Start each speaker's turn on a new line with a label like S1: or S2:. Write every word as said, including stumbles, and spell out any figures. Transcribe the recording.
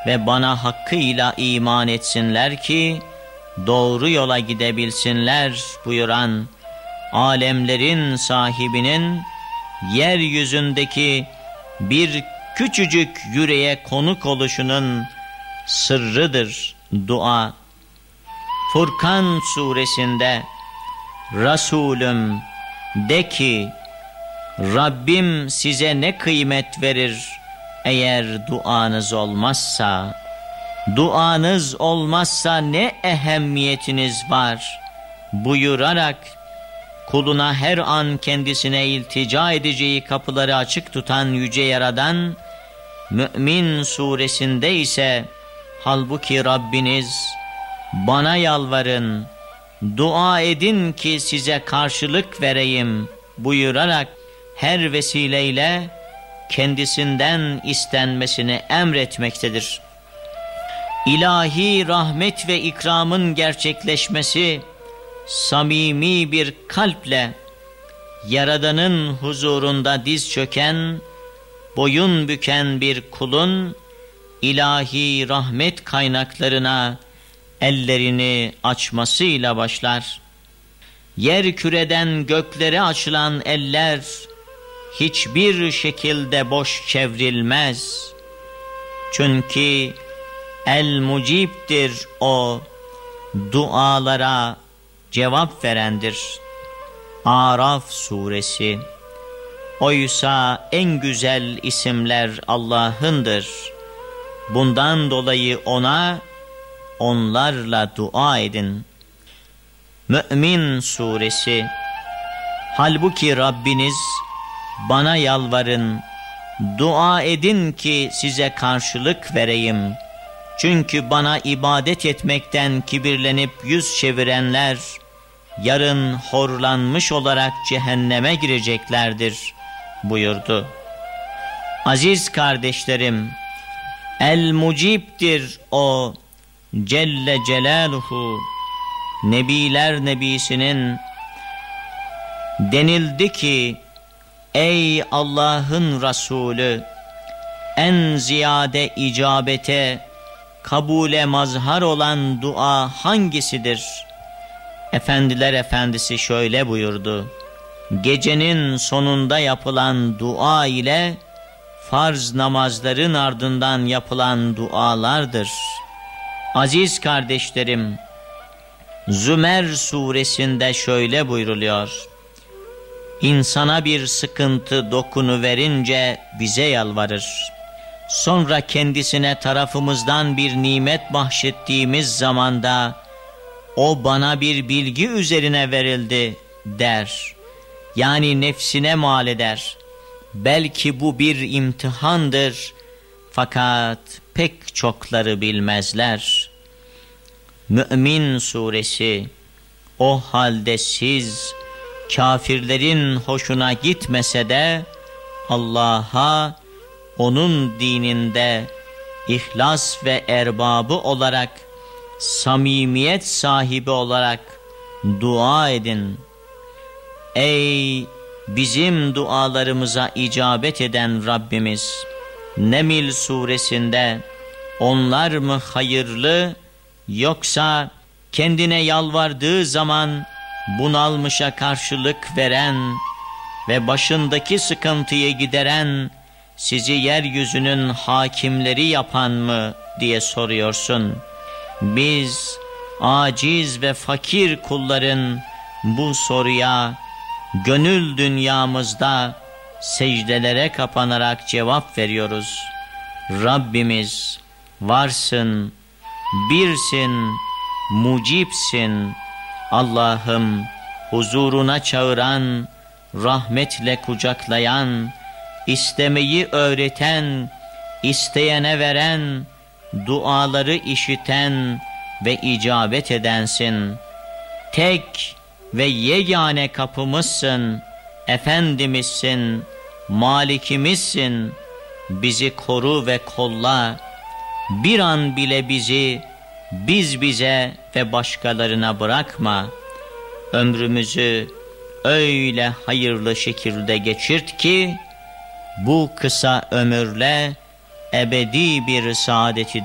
S1: ve bana hakkıyla iman etsinler ki doğru yola gidebilsinler buyuran alemlerin sahibinin yeryüzündeki bir küçücük yüreğe konuk oluşunun sırrıdır dua. Furkan suresinde Resulüm de ki Rabbim size ne kıymet verir eğer duanız olmazsa? Duanız olmazsa ne ehemmiyetiniz var buyurarak kuluna her an kendisine iltica edeceği kapıları açık tutan Yüce Yaradan, Mü'min suresinde ise halbuki Rabbiniz bana yalvarın, dua edin ki size karşılık vereyim buyurarak her vesileyle kendisinden istenmesini emretmektedir. İlahi rahmet ve ikramın gerçekleşmesi, samimi bir kalple Yaradan'ın huzurunda diz çöken, boyun büken bir kulun ilahi rahmet kaynaklarına ellerini açmasıyla başlar. Yer küreden göklere açılan eller hiçbir şekilde boş çevrilmez. Çünkü El-Mucib'dir o, dualara cevap verendir. Araf suresi. Oysa en güzel isimler Allah'ındır. Bundan dolayı ona, onlarla dua edin. Mü'min suresi. Halbuki Rabbiniz bana yalvarın, dua edin ki size karşılık vereyim. Çünkü bana ibadet etmekten kibirlenip yüz çevirenler yarın horlanmış olarak cehenneme gireceklerdir buyurdu. Aziz kardeşlerim, El-Mucib'dir o Celle Celaluhu. Nebiler Nebisi'nin denildi ki ey Allah'ın Resulü, en ziyade icabete, kabule mazhar olan dua hangisidir? Efendiler Efendisi şöyle buyurdu: gecenin sonunda yapılan dua ile farz namazların ardından yapılan dualardır. Aziz kardeşlerim, Zümer suresinde şöyle buyruluyor: İnsana bir sıkıntı dokunuverince bize yalvarır. Sonra kendisine tarafımızdan bir nimet bahşettiğimiz zamanda o bana bir bilgi üzerine verildi der. Yani nefsine mal eder. Belki bu bir imtihandır, fakat pek çokları bilmezler. Mü'min suresi. O halde siz kafirlerin hoşuna gitmese de Allah'a, onun dininde ihlas ve erbabı olarak, samimiyet sahibi olarak dua edin. Ey bizim dualarımıza icabet eden Rabbimiz, Neml suresinde onlar mı hayırlı, yoksa kendine yalvardığı zaman bunalmışa karşılık veren ve başındaki sıkıntıyı gideren, sizi yeryüzünün hakimleri yapan mı diye soruyorsun. Biz aciz ve fakir kulların bu soruya gönül dünyamızda secdelere kapanarak cevap veriyoruz. Rabbimiz varsın, birsin, mucipsin. Allah'ım, huzuruna çağıran, rahmetle kucaklayan, istemeyi öğreten, isteyene veren, duaları işiten ve icabet edensin. Tek ve yegane kapımızsın, Efendimizsin, Malikimizsin. Bizi koru ve kolla. Bir an bile bizi biz bize ve başkalarına bırakma. Ömrümüzü öyle hayırlı şekilde geçirt ki bu kısa ömürle ebedi bir saadeti